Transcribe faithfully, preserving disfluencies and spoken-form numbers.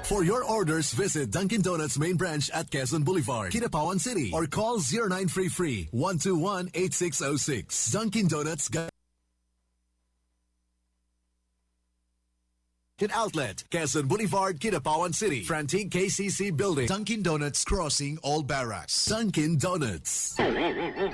For your orders, visit Dunkin' Donuts main branch at Quezon Boulevard, Kidapawan City, or call zero nine three three, one two one, eight six zero six. Dunkin' Donuts Outlet, Quezon Boulevard, Kidapawan City, Frantic K C C Building, Dunkin' Donuts Crossing All Barracks. Dunkin' Donuts.